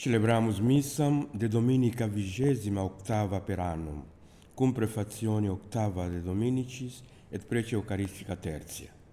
Celebramus missam de dominica 28ª per annum, cum prefazione octava de Dominicis et prece Eucharistica tertia.